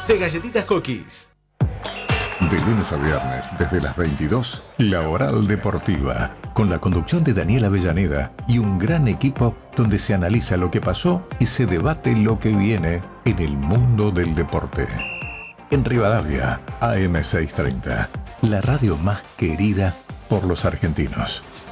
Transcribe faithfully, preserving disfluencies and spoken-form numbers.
de Galletitas Cookies. De lunes a viernes, desde las veintidós, La Oral Deportiva, con la conducción de Daniel Avellaneda y un gran equipo donde se analiza lo que pasó y se debate lo que viene en el mundo del deporte. En Rivadavia, A M seiscientos treinta, la radio más querida por los argentinos.